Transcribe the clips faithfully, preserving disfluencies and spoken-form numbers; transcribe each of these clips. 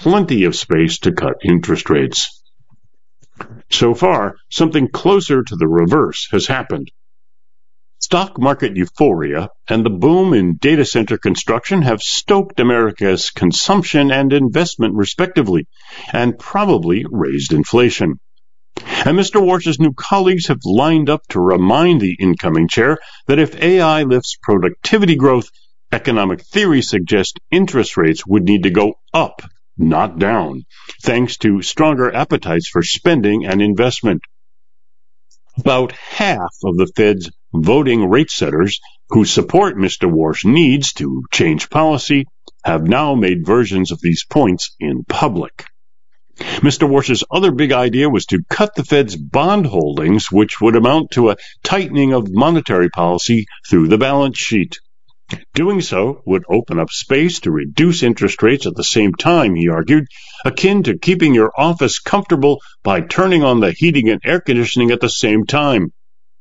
plenty of space to cut interest rates. So far, something closer to the reverse has happened. Stock market euphoria and the boom in data center construction have stoked America's consumption and investment respectively, and probably raised inflation. And Mister Warsh's new colleagues have lined up to remind the incoming chair that if A I lifts productivity growth, economic theory suggests interest rates would need to go up, not down, thanks to stronger appetites for spending and investment. About half of the Fed's voting rate setters who support Mister Warsh needs to change policy have now made versions of these points in public. Mister Warsh's other big idea was to cut the Fed's bond holdings, which would amount to a tightening of monetary policy through the balance sheet. Doing so would open up space to reduce interest rates at the same time, he argued, akin to keeping your office comfortable by turning on the heating and air conditioning at the same time.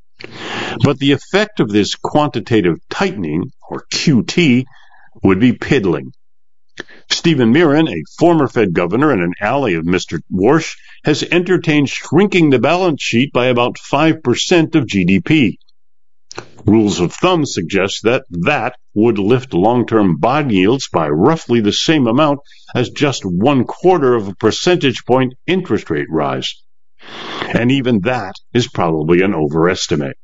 But the effect of this quantitative tightening, or Q T, would be piddling. Stephen Mirren, a former Fed governor and an ally of Mister Warsh, has entertained shrinking the balance sheet by about five percent of G D P. Rules of thumb suggest that that would lift long-term bond yields by roughly the same amount as just one quarter of a percentage point interest rate rise. And even that is probably an overestimate.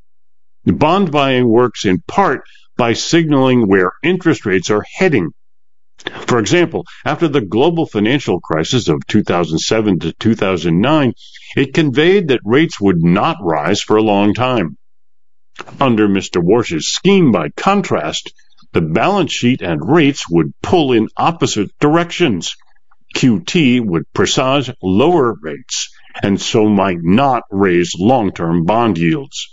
Bond buying works in part by signaling where interest rates are heading. For example, after the global financial crisis of two thousand seven to two thousand nine, it conveyed that rates would not rise for a long time. Under Mister Warsh's scheme, by contrast, the balance sheet and rates would pull in opposite directions. Q T would presage lower rates, and so might not raise long-term bond yields.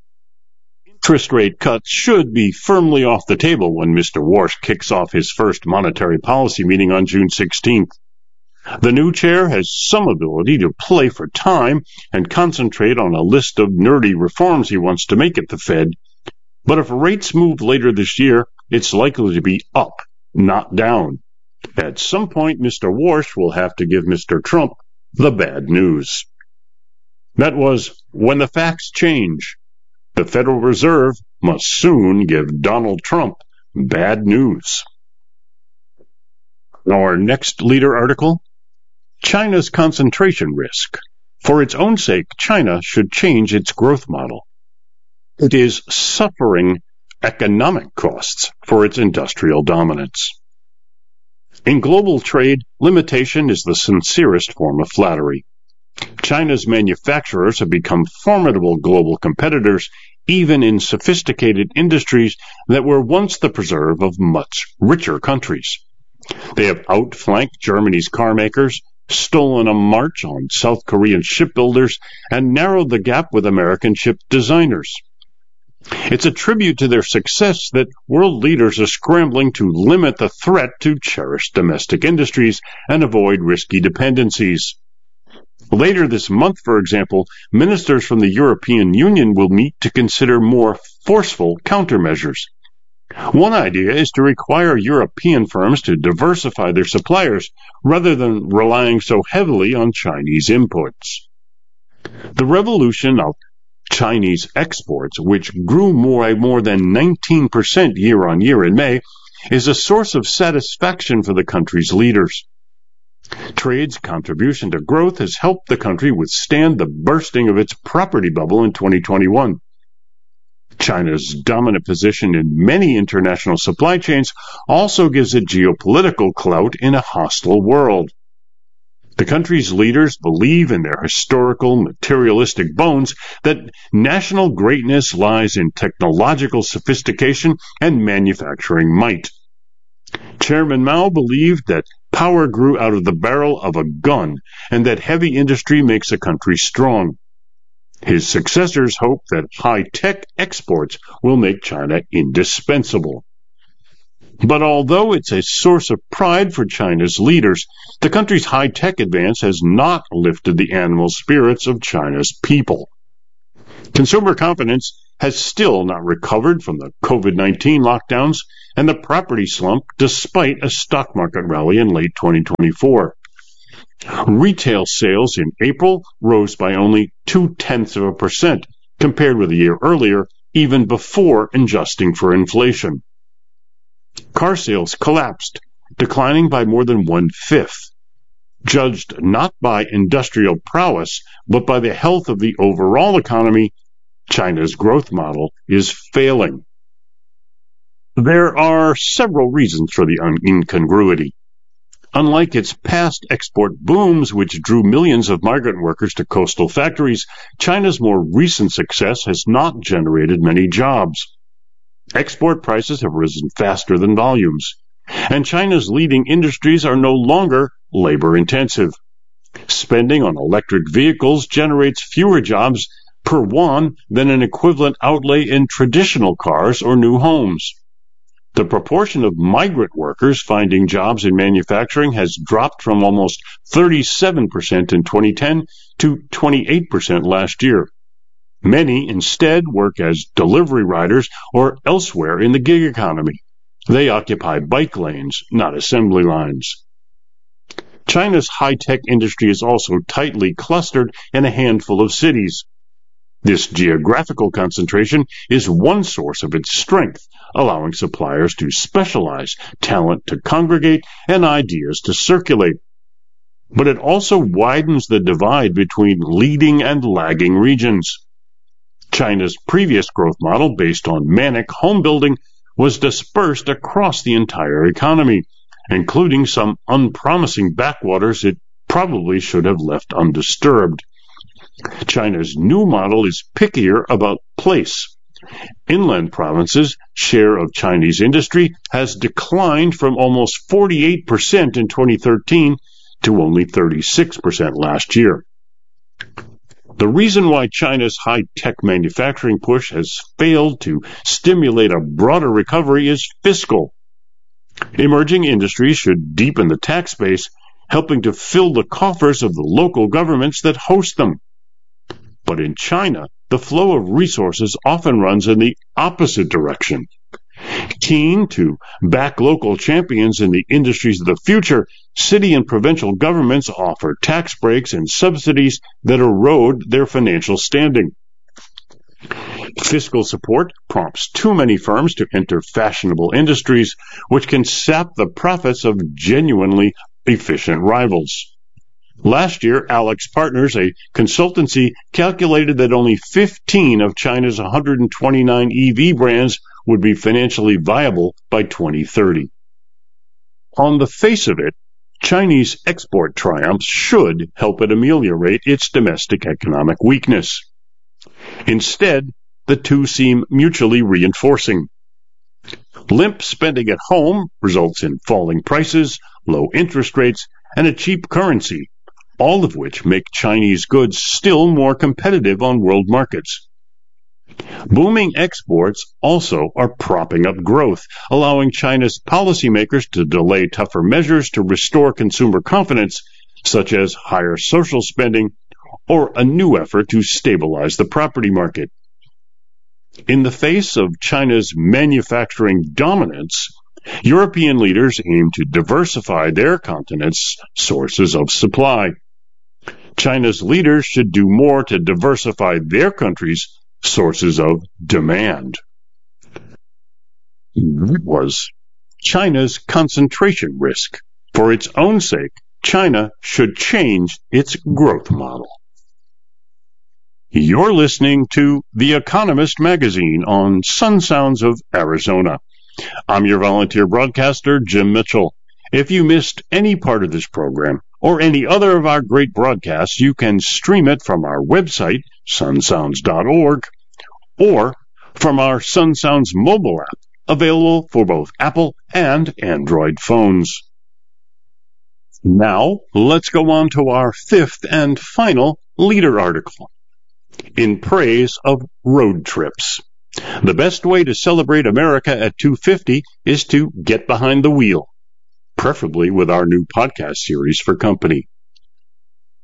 Interest rate cuts should be firmly off the table when Mister Warsh kicks off his first monetary policy meeting on June sixteenth. The new chair has some ability to play for time and concentrate on a list of nerdy reforms he wants to make at the Fed. But if rates move later this year, it's likely to be up, not down. At some point, Mister Warsh will have to give Mister Trump the bad news. That was When the Facts Change. The Federal Reserve must soon give Donald Trump bad news. Our next leader article, China's concentration risk. For its own sake, China should change its growth model. It is suffering economic costs for its industrial dominance. In global trade, limitation is the sincerest form of flattery. China's manufacturers have become formidable global competitors, even in sophisticated industries that were once the preserve of much richer countries. They have outflanked Germany's car makers, stolen a march on South Korean shipbuilders, and narrowed the gap with American ship designers. It's a tribute to their success that world leaders are scrambling to limit the threat to cherished domestic industries and avoid risky dependencies. Later this month, for example, ministers from the European Union will meet to consider more forceful countermeasures. One idea is to require European firms to diversify their suppliers rather than relying so heavily on Chinese inputs. The revolution of Chinese exports, which grew more, more than nineteen percent year on year in May, is a source of satisfaction for the country's leaders. Trade's contribution to growth has helped the country withstand the bursting of its property bubble in twenty twenty-one. China's dominant position in many international supply chains also gives it geopolitical clout in a hostile world. The country's leaders believe in their historical, materialistic bones that national greatness lies in technological sophistication and manufacturing might. Chairman Mao believed that power grew out of the barrel of a gun and that heavy industry makes a country strong. His successors hope that high-tech exports will make China indispensable. But although it's a source of pride for China's leaders, the country's high-tech advance has not lifted the animal spirits of China's people. Consumer confidence has still not recovered from the COVID nineteen lockdowns and the property slump despite a stock market rally in late twenty twenty-four. Retail sales in April rose by only two-tenths of a percent compared with a year earlier, even before adjusting for inflation. Car sales collapsed, declining by more than one-fifth. Judged not by industrial prowess, but by the health of the overall economy, China's growth model is failing. There are several reasons for the incongruity. Unlike its past export booms, which drew millions of migrant workers to coastal factories, China's more recent success has not generated many jobs. Export prices have risen faster than volumes, and China's leading industries are no longer labor-intensive. Spending on electric vehicles generates fewer jobs per one than an equivalent outlay in traditional cars or new homes. The proportion of migrant workers finding jobs in manufacturing has dropped from almost thirty-seven percent in twenty ten to twenty-eight percent last year. Many instead work as delivery riders or elsewhere in the gig economy. They occupy bike lanes, not assembly lines. China's high-tech industry is also tightly clustered in a handful of cities. This geographical concentration is one source of its strength, allowing suppliers to specialize, talent to congregate, and ideas to circulate. But it also widens the divide between leading and lagging regions. China's previous growth model, based on manic home building, was dispersed across the entire economy, including some unpromising backwaters it probably should have left undisturbed. China's new model is pickier about place. Inland provinces' share of Chinese industry has declined from almost forty-eight percent in twenty thirteen to only thirty-six percent last year. The reason why China's high-tech manufacturing push has failed to stimulate a broader recovery is fiscal. Emerging industries should deepen the tax base, helping to fill the coffers of the local governments that host them. But in China, the flow of resources often runs in the opposite direction. Keen to back local champions in the industries of the future, city and provincial governments offer tax breaks and subsidies that erode their financial standing. Fiscal support prompts too many firms to enter fashionable industries, which can sap the profits of genuinely efficient rivals. Last year, Alex Partners, a consultancy, calculated that only fifteen of China's one hundred twenty-nine E V brands would be financially viable by twenty thirty. On the face of it, Chinese export triumphs should help it ameliorate its domestic economic weakness. Instead, the two seem mutually reinforcing. Limp spending at home results in falling prices, low interest rates, and a cheap currency, all of which make Chinese goods still more competitive on world markets. Booming exports also are propping up growth, allowing China's policymakers to delay tougher measures to restore consumer confidence, such as higher social spending or a new effort to stabilize the property market. In the face of China's manufacturing dominance, European leaders aim to diversify their continent's sources of supply. China's leaders should do more to diversify their country's sources of demand. That was China's concentration risk. For its own sake, China should change its growth model. You're listening to The Economist magazine on Sun Sounds of Arizona. I'm your volunteer broadcaster, Jim Mitchell. If you missed any part of this program or any other of our great broadcasts, you can stream it from our website, sun sounds dot org, or from our Sun Sounds mobile app, available for both Apple and Android phones. Now, let's go on to our fifth and final leader article. In praise of road trips. The best way to celebrate America at two fifty is to get behind the wheel, preferably with our new podcast series for company.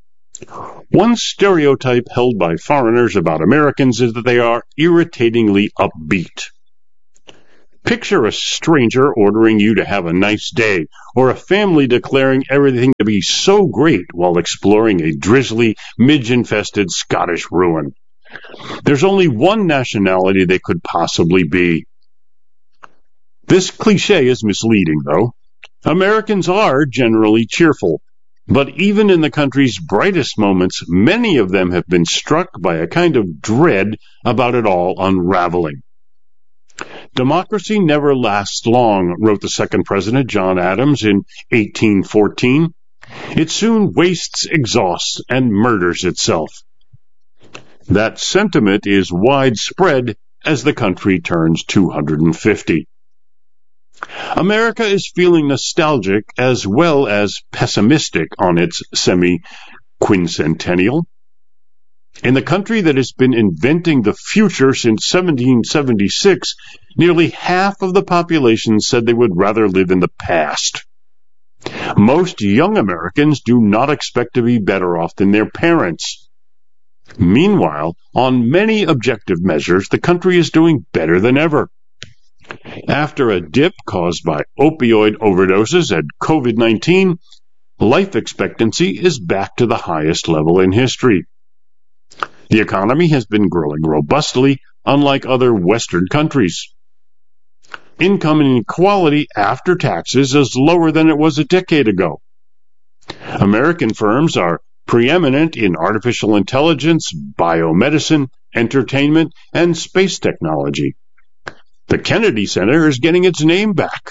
One stereotype held by foreigners about Americans is that they are irritatingly upbeat. Picture a stranger ordering you to have a nice day, or a family declaring everything to be so great while exploring a drizzly, midge-infested Scottish ruin. There's only one nationality they could possibly be. This cliché is misleading, though. Americans are generally cheerful, but even in the country's brightest moments, many of them have been struck by a kind of dread about it all unraveling. Democracy never lasts long, wrote the second president, John Adams, in eighteen fourteen. It soon wastes, exhausts, and murders itself. That sentiment is widespread as the country turns two hundred fifty. America is feeling nostalgic as well as pessimistic on its semi-quincentennial. In the country that has been inventing the future since seventeen seventy-six, nearly half of the population said they would rather live in the past. Most young Americans do not expect to be better off than their parents. Meanwhile, on many objective measures, the country is doing better than ever. After a dip caused by opioid overdoses and COVID nineteen, life expectancy is back to the highest level in history. The economy has been growing robustly, unlike other Western countries. Income inequality after taxes is lower than it was a decade ago. American firms are preeminent in artificial intelligence, biomedicine, entertainment, and space technology. The Kennedy Center is getting its name back.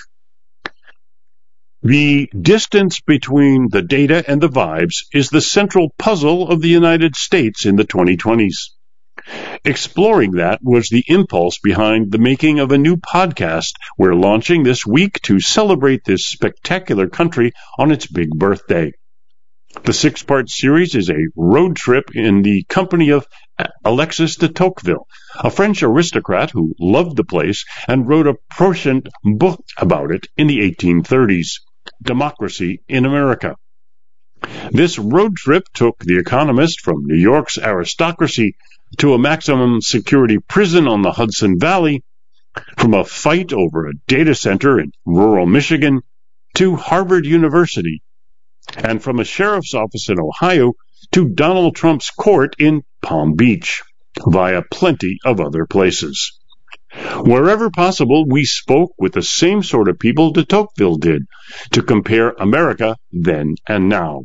The distance between the data and the vibes is the central puzzle of the United States in the twenty twenties. Exploring that was the impulse behind the making of a new podcast we're launching this week to celebrate this spectacular country on its big birthday. The six-part series is a road trip in the company of Alexis de Tocqueville, a French aristocrat who loved the place and wrote a prescient book about it in the eighteen thirties, Democracy in America. This road trip took The Economist from New York's aristocracy to a maximum security prison on the Hudson Valley, from a fight over a data center in rural Michigan to Harvard University, and from a sheriff's office in Ohio to Donald Trump's court in Palm Beach, via plenty of other places. Wherever possible, we spoke with the same sort of people de Tocqueville did, to compare America then and now.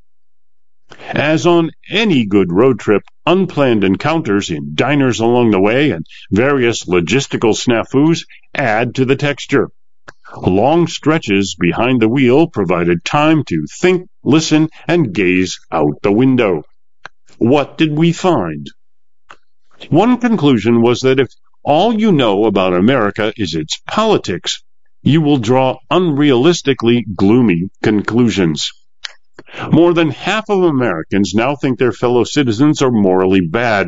As on any good road trip, unplanned encounters in diners along the way and various logistical snafus add to the texture. Long stretches behind the wheel provided time to think, listen, and gaze out the window. What did we find? One conclusion was that if all you know about America is its politics, you will draw unrealistically gloomy conclusions. More than half of Americans now think their fellow citizens are morally bad.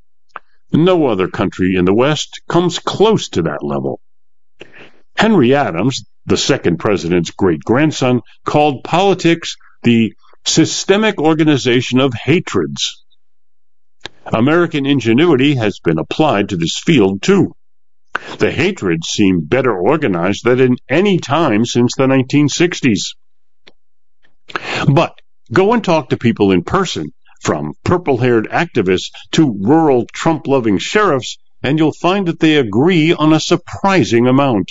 No other country in the West comes close to that level. Henry Adams, the second president's great-grandson, called politics the systemic organization of hatreds. American ingenuity has been applied to this field, too. The hatreds seem better organized than in any time since the nineteen sixties. But go and talk to people in person, from purple-haired activists to rural Trump-loving sheriffs, and you'll find that they agree on a surprising amount.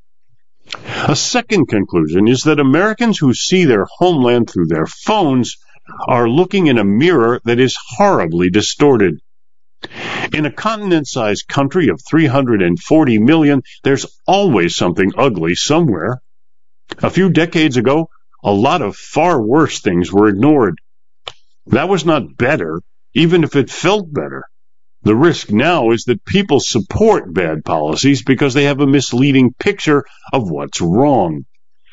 A second conclusion is that Americans who see their homeland through their phones are looking in a mirror that is horribly distorted. In a continent-sized country of three hundred forty million, there's always something ugly somewhere. A few decades ago, a lot of far worse things were ignored. That was not better, even if it felt better. The risk now is that people support bad policies because they have a misleading picture of what's wrong.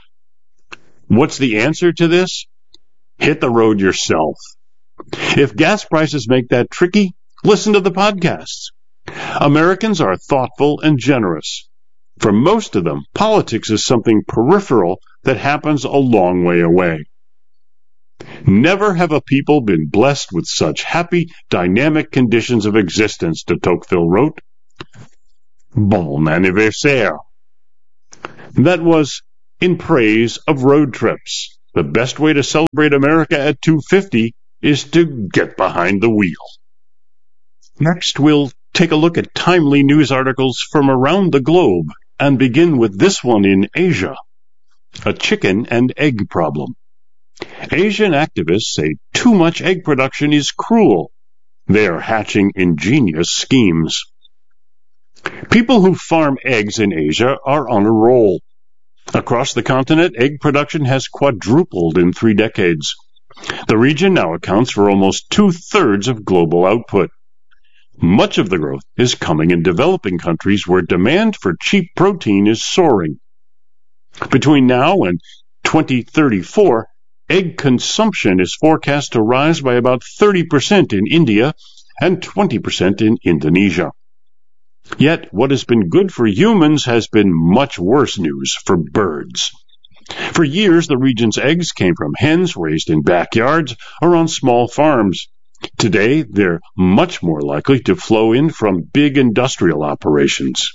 What's the answer to this? Hit the road yourself. If gas prices make that tricky, listen to the podcasts. Americans are thoughtful and generous. For most of them, politics is something peripheral that happens a long way away. Never have a people been blessed with such happy, dynamic conditions of existence, de Tocqueville wrote. Bon anniversaire. That was in praise of road trips. The best way to celebrate America at two fifty is to get behind the wheel. Next, we'll take a look at timely news articles from around the globe and begin with this one in Asia. A chicken and egg problem. Asian activists say too much egg production is cruel. They are hatching ingenious schemes. People who farm eggs in Asia are on a roll. Across the continent, egg production has quadrupled in three decades. The region now accounts for almost two-thirds of global output. Much of the growth is coming in developing countries where demand for cheap protein is soaring. Between now and twenty thirty-four, egg consumption is forecast to rise by about thirty percent in India and twenty percent in Indonesia. Yet, what has been good for humans has been much worse news for birds. For years, the region's eggs came from hens raised in backyards or on small farms. Today, they're much more likely to flow in from big industrial operations.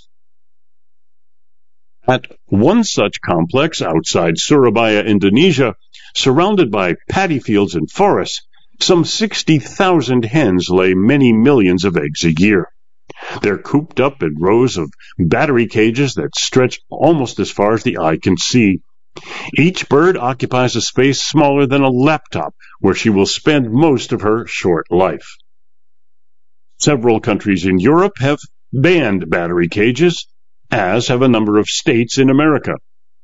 At one such complex outside Surabaya, Indonesia, surrounded by paddy fields and forests, some sixty thousand hens lay many millions of eggs a year. They're cooped up in rows of battery cages that stretch almost as far as the eye can see. Each bird occupies a space smaller than a laptop, where she will spend most of her short life. Several countries in Europe have banned battery cages, as have a number of states in America.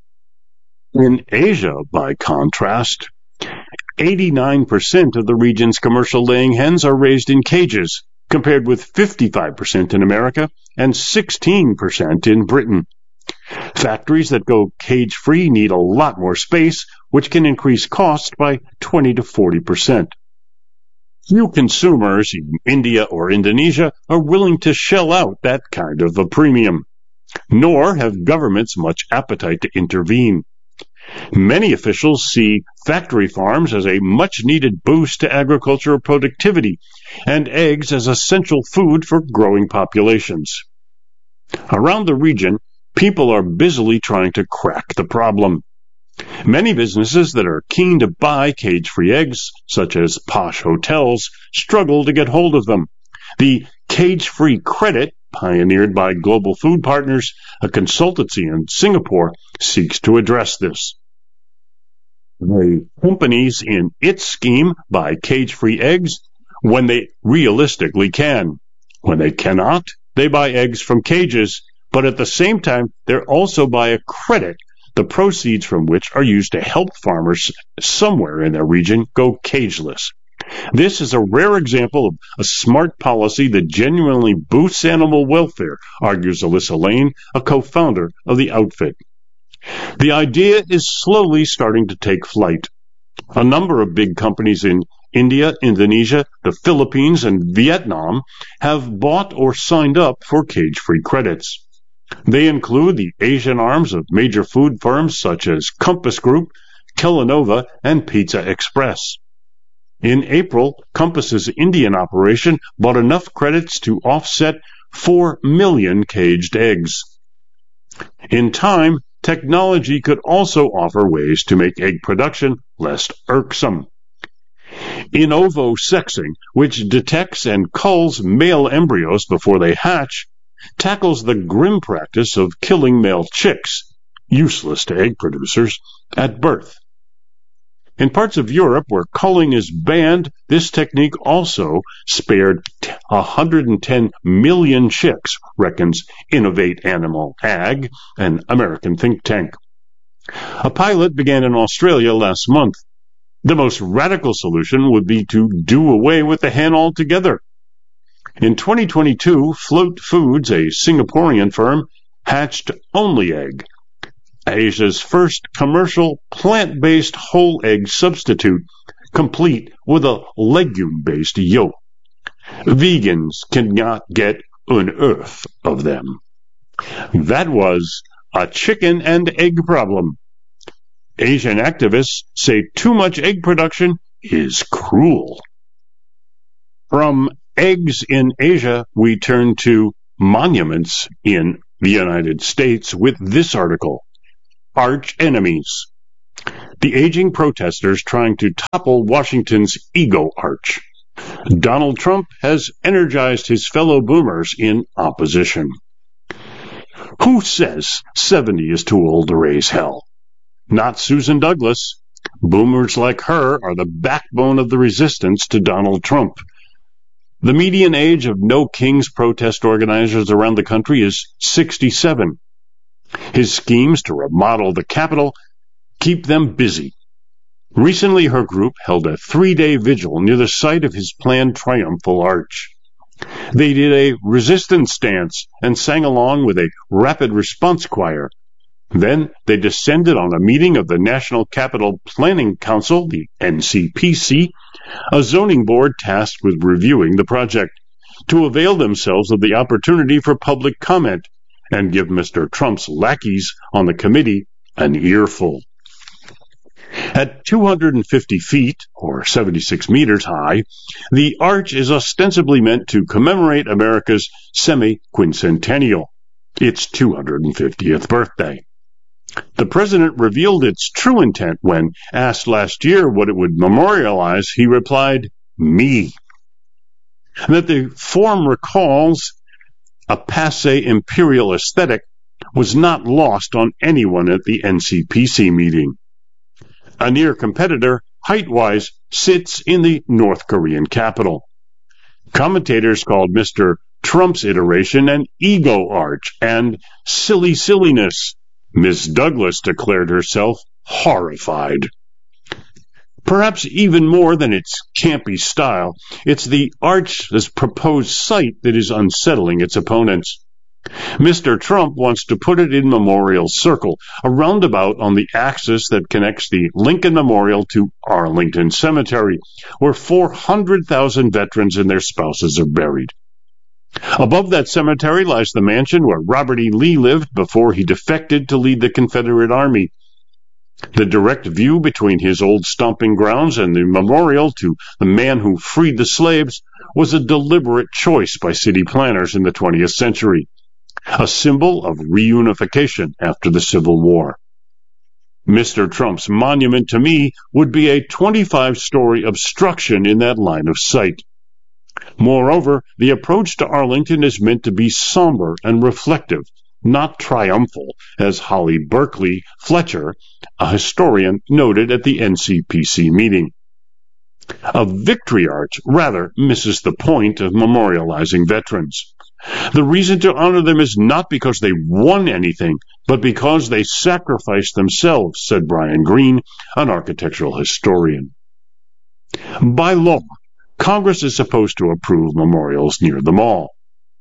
In Asia, by contrast, eighty-nine percent of the region's commercial laying hens are raised in cages, compared with fifty-five percent in America and sixteen percent in Britain. Factories that go cage-free need a lot more space, which can increase costs by twenty to forty percent. Few consumers in India or Indonesia are willing to shell out that kind of a premium, nor have governments much appetite to intervene. Many officials see factory farms as a much-needed boost to agricultural productivity and eggs as essential food for growing populations. Around the region, people are busily trying to crack the problem. Many businesses that are keen to buy cage-free eggs, such as posh hotels, struggle to get hold of them. The Cage-Free Credit, pioneered by Global Food Partners, a consultancy in Singapore, seeks to address this. The companies in its scheme buy cage-free eggs when they realistically can. When they cannot, they buy eggs from cages, but at the same time, they also buy a credit, the proceeds from which are used to help farmers somewhere in their region go cageless. This is a rare example of a smart policy that genuinely boosts animal welfare, argues Alyssa Lane, a co-founder of the outfit. The idea is slowly starting to take flight. A number of big companies in India, Indonesia, the Philippines, and Vietnam have bought or signed up for cage-free credits. They include the Asian arms of major food firms such as Compass Group, Kellanova, and Pizza Express. In April, Compass's Indian operation bought enough credits to offset four million caged eggs. In time, technology could also offer ways to make egg production less irksome. In ovosexing, which detects and culls male embryos before they hatch, tackles the grim practice of killing male chicks, useless to egg producers, at birth. In parts of Europe where culling is banned, this technique also spared one hundred ten million chicks, reckons Innovate Animal Ag, an American think tank. A pilot began in Australia last month. The most radical solution would be to do away with the hen altogether. In twenty twenty-two, Float Foods, a Singaporean firm, hatched Only Egg, Asia's first commercial plant-based whole egg substitute, complete with a legume-based yolk. Vegans cannot get an earth of them. That was a chicken and egg problem. Asian activists say too much egg production is cruel. From eggs in Asia, we turn to monuments in the United States with this article, Arch Enemies. The aging protesters trying to topple Washington's ego arch. Donald Trump has energized his fellow boomers in opposition. Who says seventy is too old to raise hell? Not Susan Douglas. Boomers like her are the backbone of the resistance to Donald Trump. The median age of No Kings protest organizers around the country is sixty-seven. His schemes to remodel the Capitol keep them busy. Recently, her group held a three-day vigil near the site of his planned triumphal arch. They did a resistance dance and sang along with a rapid response choir. Then they descended on a meeting of the National Capital Planning Council, the N C P C, a zoning board tasked with reviewing the project, to avail themselves of the opportunity for public comment and give Mister Trump's lackeys on the committee an earful. At two hundred fifty feet, or seventy-six meters high, the arch is ostensibly meant to commemorate America's semi-quincentennial, its two hundred fiftieth birthday. The president revealed its true intent when, asked last year what it would memorialize, he replied, me. That the form recalls a passé imperial aesthetic was not lost on anyone at the N C P C meeting. A near competitor, height-wise, sits in the North Korean capital. Commentators called Mister Trump's iteration an ego arch and silly silliness. Miss Douglas declared herself horrified. Perhaps even more than its campy style, it's the arch's proposed site that is unsettling its opponents. Mister Trump wants to put it in Memorial Circle, a roundabout on the axis that connects the Lincoln Memorial to Arlington Cemetery, where four hundred thousand veterans and their spouses are buried. Above that cemetery lies the mansion where Robert E. Lee lived before he defected to lead the Confederate Army. The direct view between his old stomping grounds and the memorial to the man who freed the slaves was a deliberate choice by city planners in the twentieth century, a symbol of reunification after the Civil War. Mister Trump's monument to me would be a twenty-five story obstruction in that line of sight. Moreover, the approach to Arlington is meant to be somber and reflective, not triumphal, as Holly Berkeley Fletcher, a historian, noted at the N C P C meeting. A victory arch rather misses the point of memorializing veterans. The reason to honor them is not because they won anything, but because they sacrificed themselves, said Brian Greene, an architectural historian. By law, Congress is supposed to approve memorials near the mall.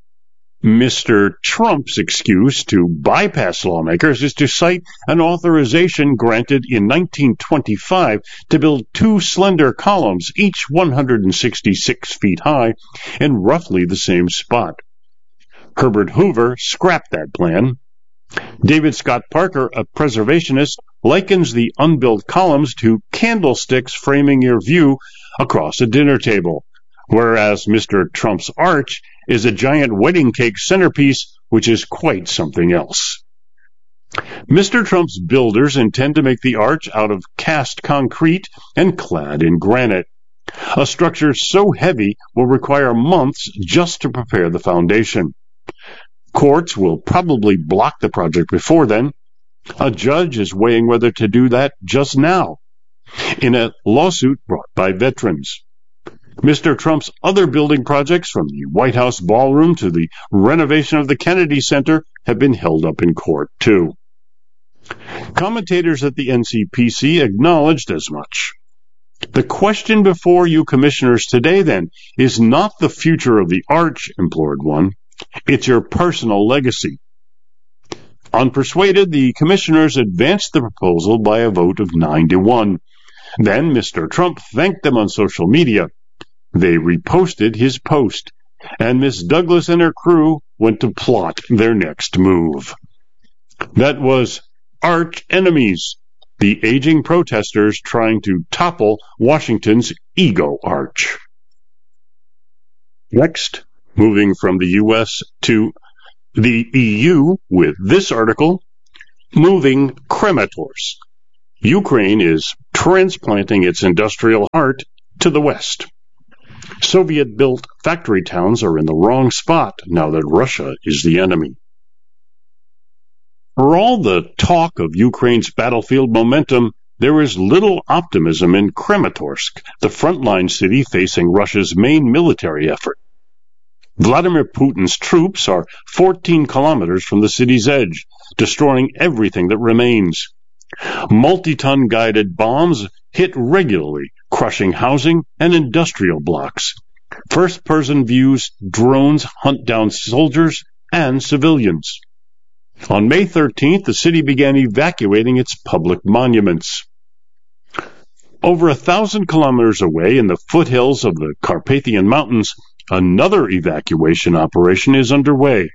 Mister Trump's excuse to bypass lawmakers is to cite an authorization granted in nineteen twenty-five to build two slender columns, each one hundred sixty-six feet high, in roughly the same spot. Herbert Hoover scrapped that plan. David Scott Parker, a preservationist, likens the unbuilt columns to candlesticks framing your view across a dinner table, whereas Mister Trump's arch is a giant wedding cake centerpiece, which is quite something else. Mister Trump's builders intend to make the arch out of cast concrete and clad in granite. A structure so heavy will require months just to prepare the foundation. Courts will probably block the project before then. A judge is weighing whether to do that just now, in a lawsuit brought by veterans. Mister Trump's other building projects, from the White House ballroom to the renovation of the Kennedy Center, have been held up in court, too. Commentators at the N C P C acknowledged as much. The question before you commissioners today, then, is not the future of the arch, implored one. It's your personal legacy. Unpersuaded, the commissioners advanced the proposal by a vote of nine to one. Then Mister Trump thanked them on social media. They reposted his post, and Miss Douglas and her crew went to plot their next move. That was Arch Enemies, the aging protesters trying to topple Washington's ego arch. Next, moving from the U S to the E U with this article, Moving Kramatorsk. Ukraine is transplanting its industrial heart to the West. Soviet-built factory towns are in the wrong spot now that Russia is the enemy. For all the talk of Ukraine's battlefield momentum, there is little optimism in Kramatorsk, the frontline city facing Russia's main military effort. Vladimir Putin's troops are fourteen kilometers from the city's edge, destroying everything that remains. Multi-ton guided bombs hit regularly, crushing housing and industrial blocks. First-person views, drones hunt down soldiers and civilians. On May thirteenth, the city began evacuating its public monuments. Over a thousand kilometers away in the foothills of the Carpathian Mountains, another evacuation operation is underway.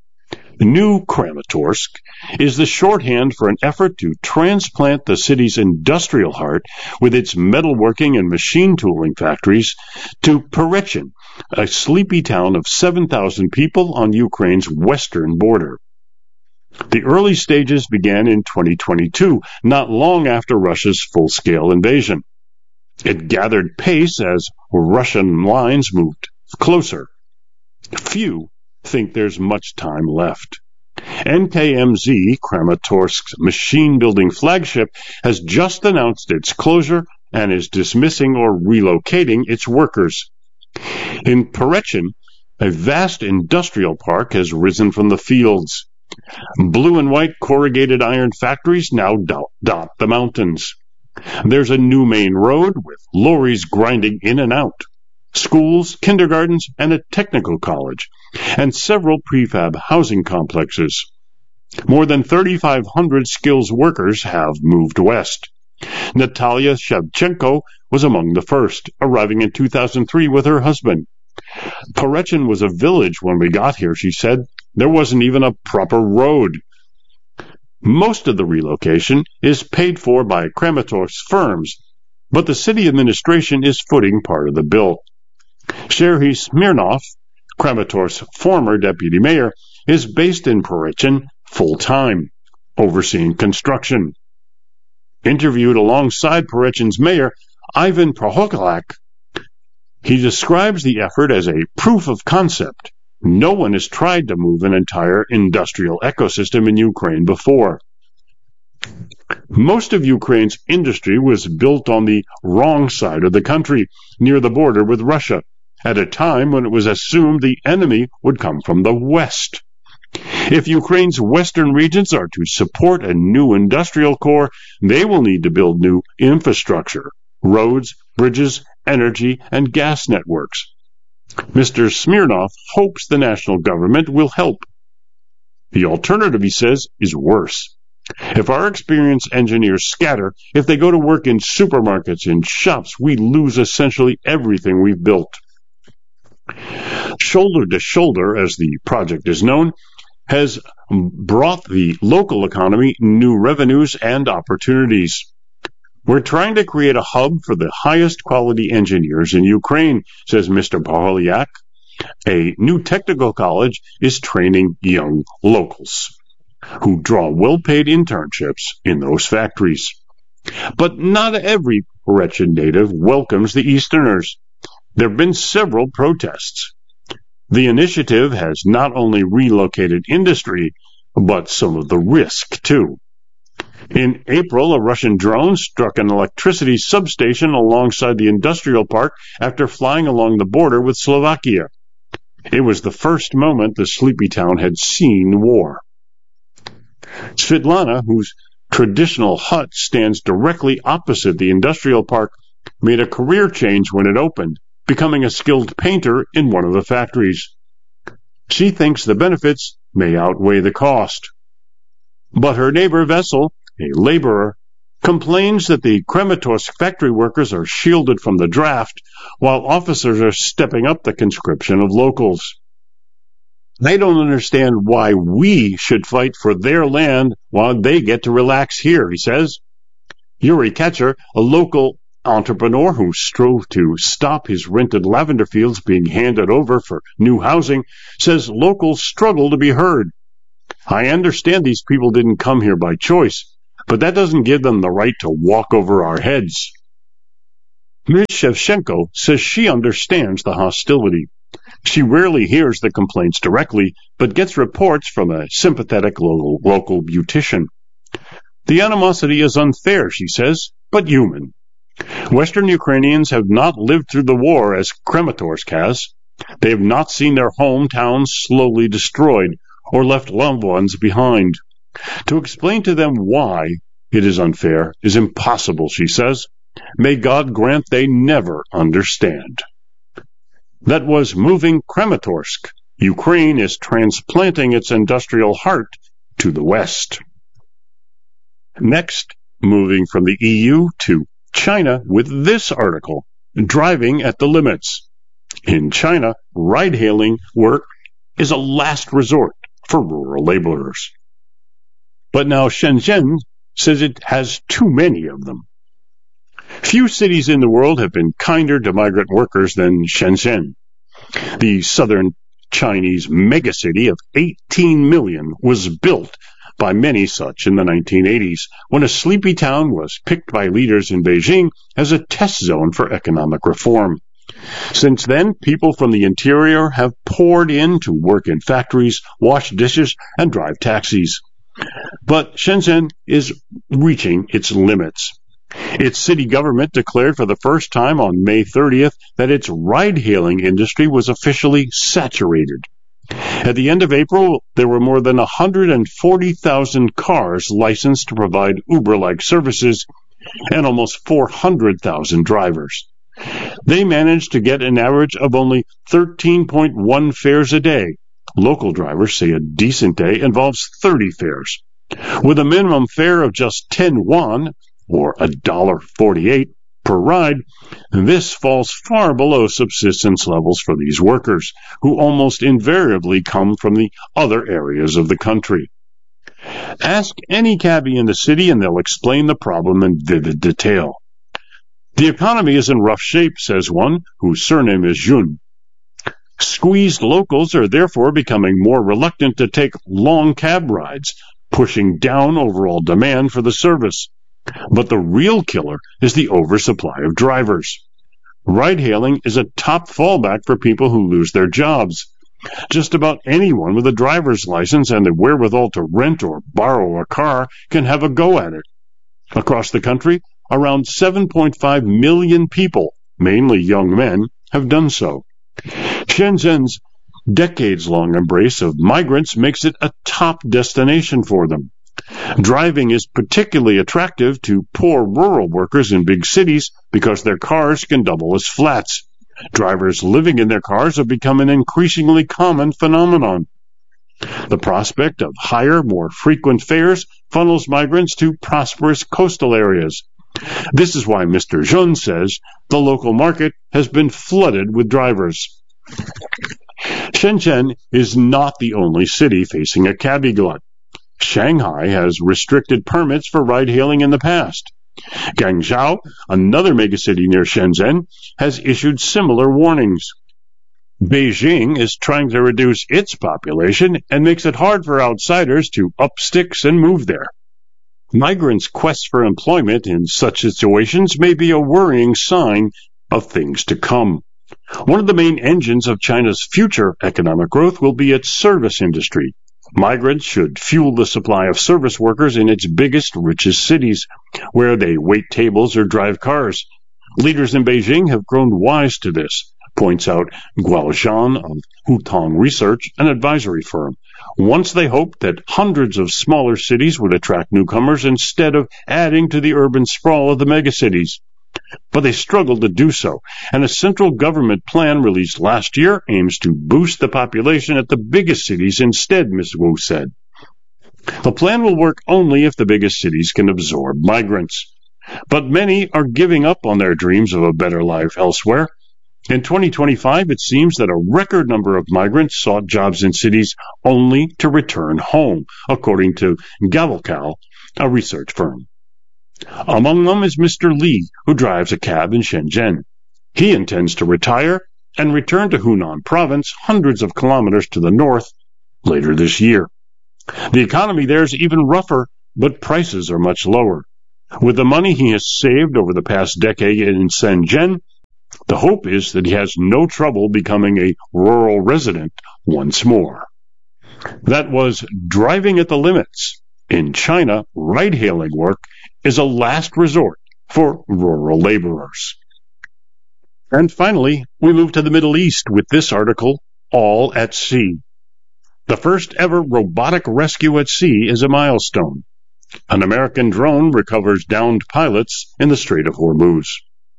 New Kramatorsk is the shorthand for an effort to transplant the city's industrial heart with its metalworking and machine tooling factories to Perechin, a sleepy town of seven thousand people on Ukraine's western border. The early stages began in twenty twenty-two, not long after Russia's full-scale invasion. It gathered pace as Russian lines moved closer. Few think there's much time left. N K M Z, Kramatorsk's machine-building flagship, has just announced its closure and is dismissing or relocating its workers. In Perechin, a vast industrial park has risen from the fields. Blue and white corrugated iron factories now dot the mountains. There's a new main road with lorries grinding in and out, schools, kindergartens, and a technical college, and several prefab housing complexes. More than thirty-five hundred skills workers have moved west. Natalia Shevchenko was among the first, arriving in two thousand three with her husband. Perechin was a village when we got here, she said. There wasn't even a proper road. Most of the relocation is paid for by Kramatorsk's firms, but the city administration is footing part of the bill. Serhiy Smirnov, Kramatorsk's former deputy mayor, is based in Perechin full-time, overseeing construction. Interviewed alongside Perechin's mayor, Ivan Prohokalak, he describes the effort as a proof of concept. No one has tried to move an entire industrial ecosystem in Ukraine before. Most of Ukraine's industry was built on the wrong side of the country, near the border with Russia, at a time when it was assumed the enemy would come from the west. If Ukraine's western regions are to support a new industrial core, they will need to build new infrastructure, roads, bridges, energy, and gas networks. Mister Smirnov hopes the national government will help. The alternative, he says, is worse. If our experienced engineers scatter, if they go to work in supermarkets, in shops, we lose essentially everything we've built. Shoulder to Shoulder, as the project is known, has brought the local economy new revenues and opportunities. We're trying to create a hub for the highest quality engineers in Ukraine, says Mister Paholyak. A new technical college is training young locals who draw well-paid internships in those factories. But not every Perechin native welcomes the Easterners. There have been several protests. The initiative has not only relocated industry, but some of the risk, too. In April, a Russian drone struck an electricity substation alongside the industrial park after flying along the border with Slovakia. It was the first moment the sleepy town had seen war. Svetlana, whose traditional hut stands directly opposite the industrial park, made a career change when it opened, becoming a skilled painter in one of the factories. She thinks the benefits may outweigh the cost. But her neighbor Vessel, a laborer, complains that the Kramatorsk factory workers are shielded from the draft, while officers are stepping up the conscription of locals. They don't understand why we should fight for their land while they get to relax here, he says. Yuri Ketcher, a local entrepreneur who strove to stop his rented lavender fields being handed over for new housing, says locals struggle to be heard. I understand these people didn't come here by choice, but that doesn't give them the right to walk over our heads. Miz Shevchenko says she understands the hostility. She rarely hears the complaints directly, but gets reports from a sympathetic local, local beautician. The animosity is unfair, she says, but human. Western Ukrainians have not lived through the war as Kramatorsk has. They have not seen their hometowns slowly destroyed or left loved ones behind. To explain to them why it is unfair is impossible, she says. May God grant they never understand. That was Moving Kramatorsk. Ukraine is transplanting its industrial heart to the West. Next, moving from the E U to China with this article, Driving at the Limits. In China, ride-hailing work is a last resort for rural laborers. But now Shenzhen says it has too many of them. Few cities in the world have been kinder to migrant workers than Shenzhen. The southern Chinese megacity of eighteen million was built by many such in the nineteen eighties, when a sleepy town was picked by leaders in Beijing as a test zone for economic reform. Since then, people from the interior have poured in to work in factories, wash dishes, and drive taxis. But Shenzhen is reaching its limits. Its city government declared for the first time on May thirtieth that its ride-hailing industry was officially saturated. At the end of April, there were more than one hundred forty thousand cars licensed to provide Uber-like services and almost four hundred thousand drivers. They managed to get an average of only thirteen point one fares a day. Local drivers say a decent day involves thirty fares. With a minimum fare of just ten yuan, or one dollar forty-eight per ride, this falls far below subsistence levels for these workers, who almost invariably come from the other areas of the country. Ask any cabbie in the city and they'll explain the problem in vivid detail. The economy is in rough shape, says one, whose surname is Jun. Squeezed locals are therefore becoming more reluctant to take long cab rides, pushing down overall demand for the service. But the real killer is the oversupply of drivers. Ride-hailing is a top fallback for people who lose their jobs. Just about anyone with a driver's license and the wherewithal to rent or borrow a car can have a go at it. Across the country, around seven point five million people, mainly young men, have done so. Shenzhen's decades-long embrace of migrants makes it a top destination for them. Driving is particularly attractive to poor rural workers in big cities because their cars can double as flats. Drivers living in their cars have become an increasingly common phenomenon. The prospect of higher, more frequent fares funnels migrants to prosperous coastal areas. This is why Mister Jun says the local market has been flooded with drivers. Shenzhen is not the only city facing a cabbie glut. Shanghai has restricted permits for ride-hailing in the past. Guangzhou, another megacity near Shenzhen, has issued similar warnings. Beijing is trying to reduce its population and makes it hard for outsiders to up sticks and move there. Migrants' quest for employment in such situations may be a worrying sign of things to come. One of the main engines of China's future economic growth will be its service industry. Migrants should fuel the supply of service workers in its biggest, richest cities, where they wait tables or drive cars. Leaders in Beijing have grown wise to this, points out Guo Zhan of Hutong Research, an advisory firm. Once they hoped that hundreds of smaller cities would attract newcomers instead of adding to the urban sprawl of the megacities. But they struggled to do so, and a central government plan released last year aims to boost the population at the biggest cities instead, Miz Wu said. The plan will work only if the biggest cities can absorb migrants. But many are giving up on their dreams of a better life elsewhere. In twenty twenty-five, it seems that a record number of migrants sought jobs in cities only to return home, according to Gavelcal, a research firm. Among them is Mister Li, who drives a cab in Shenzhen. He intends to retire and return to Hunan province, hundreds of kilometers to the north, later this year. The economy there is even rougher, but prices are much lower. With the money he has saved over the past decade in Shenzhen, the hope is that he has no trouble becoming a rural resident once more. That was Driving at the Limits. In China, ride-hailing work is a last resort for rural laborers. And finally, we move to the Middle East with this article, All at Sea. The first ever robotic rescue at sea is a milestone. An American drone recovers downed pilots in the Strait of Hormuz.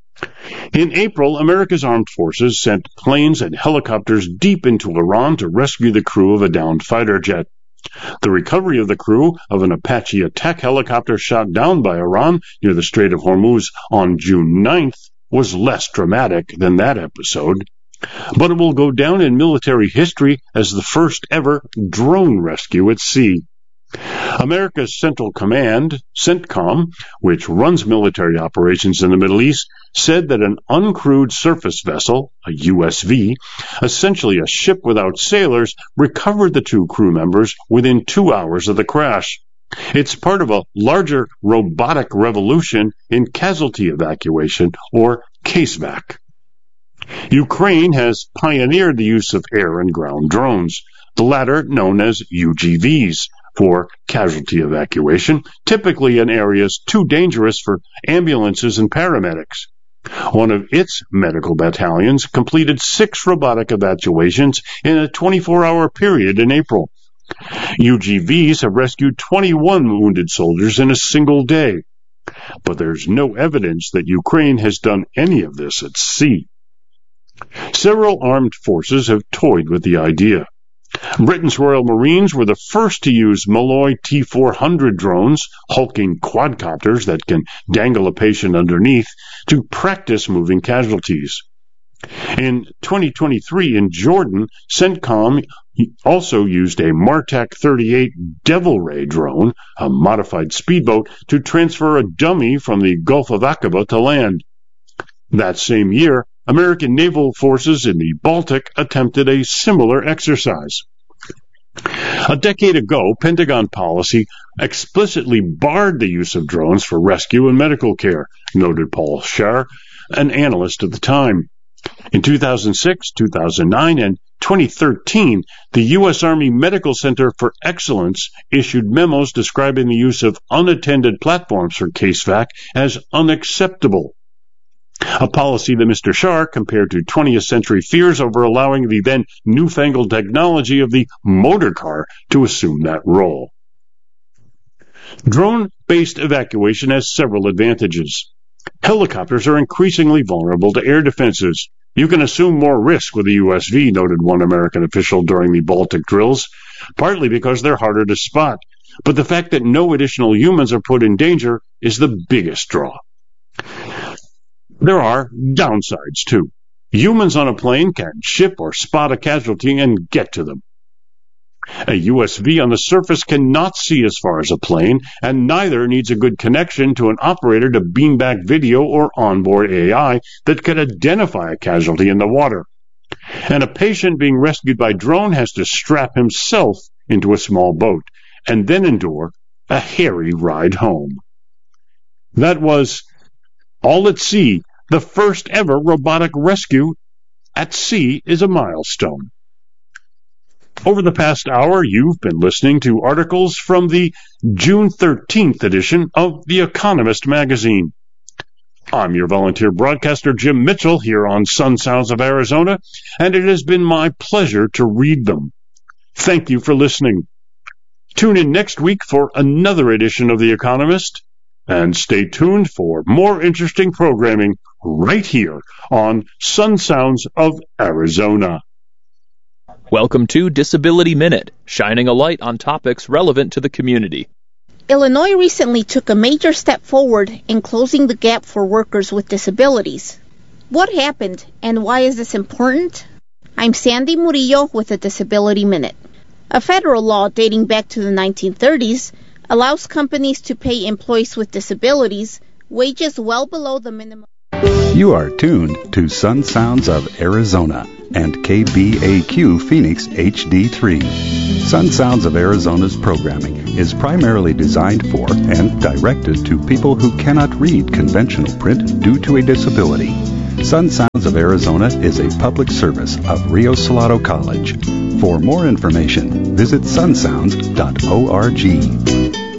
In April, America's armed forces sent planes and helicopters deep into Iran to rescue the crew of a downed fighter jet. The recovery of the crew of an Apache attack helicopter shot down by Iran near the Strait of Hormuz on June ninth was less dramatic than that episode, but it will go down in military history as the first ever drone rescue at sea. America's Central Command, CENTCOM, which runs military operations in the Middle East, said that an uncrewed surface vessel, a U S V, essentially a ship without sailors, recovered the two crew members within two hours of the crash. It's part of a larger robotic revolution in casualty evacuation, or CASEVAC. Ukraine has pioneered the use of air and ground drones, the latter known as U G Vs, for casualty evacuation, typically in areas too dangerous for ambulances and paramedics. One of its medical battalions completed six robotic evacuations in a twenty-four hour period in April. U G Vs have rescued twenty-one wounded soldiers in a single day, but there's no evidence that Ukraine has done any of this at sea. Several armed forces have toyed with the idea. Britain's Royal Marines were the first to use Malloy T four hundred drones, hulking quadcopters that can dangle a patient underneath, to practice moving casualties. In twenty twenty-three in Jordan, CENTCOM also used a Martak thirty-eight Devil Ray drone, a modified speedboat, to transfer a dummy from the Gulf of Aqaba to land. That same year, American naval forces in the Baltic attempted a similar exercise. A decade ago, Pentagon policy explicitly barred the use of drones for rescue and medical care, noted Paul Scher, an analyst at the time. In two thousand six, two thousand nine, and twenty thirteen, the U S Army Medical Center for Excellence issued memos describing the use of unattended platforms for CASEVAC as unacceptable. A policy that Mister Scher compared to twentieth century fears over allowing the then newfangled technology of the motor car to assume that role. Drone-based evacuation has several advantages. Helicopters are increasingly vulnerable to air defenses. You can assume more risk with a U S V, noted one American official during the Baltic drills, partly because they're harder to spot. But the fact that no additional humans are put in danger is the biggest draw. There are downsides, too. Humans on a plane can ship or spot a casualty and get to them. A U S V on the surface cannot see as far as a plane, and neither needs a good connection to an operator to beam back video or onboard A I that can identify a casualty in the water. And a patient being rescued by drone has to strap himself into a small boat and then endure a hairy ride home. That was All at Sea. The first ever robotic rescue at sea is a milestone. Over the past hour, you've been listening to articles from the June thirteenth edition of The Economist magazine. I'm your volunteer broadcaster, Jim Mitchell, here on Sun Sounds of Arizona, and it has been my pleasure to read them. Thank you for listening. Tune in next week for another edition of The Economist, and stay tuned for more interesting programming right here on Sun Sounds of Arizona. Welcome to Disability Minute, shining a light on topics relevant to the community. Illinois recently took a major step forward in closing the gap for workers with disabilities. What happened, and why is this important? I'm Sandy Murillo with a Disability Minute. A federal law dating back to the nineteen thirties allows companies to pay employees with disabilities wages well below the minimum. You are tuned to Sun Sounds of Arizona and K B A Q Phoenix H D three. Sun Sounds of Arizona's programming is primarily designed for and directed to people who cannot read conventional print due to a disability. Sun Sounds of Arizona is a public service of Rio Salado College. For more information, visit sun sounds dot org.